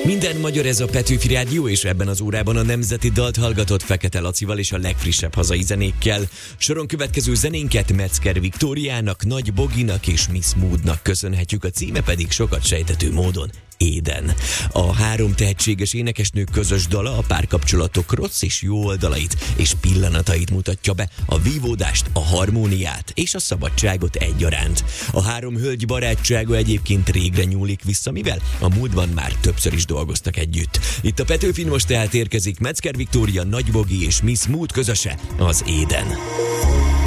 Minden magyar, ez a Petőfi Rádió, és ebben az órában a nemzeti dalt hallgatott Fekete Lacival és a legfrissebb hazai zenékkel. Soron következő zenénket Metzger Viktóriának, Nagy Boginak és Miss Moodnak köszönhetjük, a címe pedig sokat sejtető módon Éden. A három tehetséges énekesnő közös dala a párkapcsolatok rossz és jó oldalait és pillanatait mutatja be, a vívódást, a harmóniát és a szabadságot egyaránt. A három hölgy barátsága egyébként régre nyúlik vissza, mivel a múltban már többször is dolgoztak együtt. Itt a Petőfin most tehát érkezik Metzger Viktória, Nagy Bogi és Miss Mood közöse, az Éden.